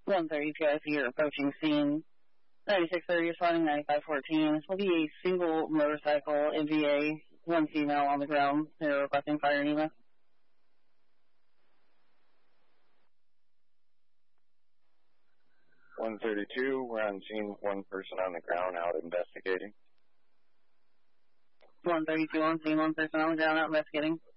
132, I see you're approaching scene. 9630, responding 9514. This will be a single motorcycle, MVA, one female on the ground. They're requesting fire and EMS. 132, we're on scene, one person on the ground out investigating. 132 on scene, one person on the ground out investigating.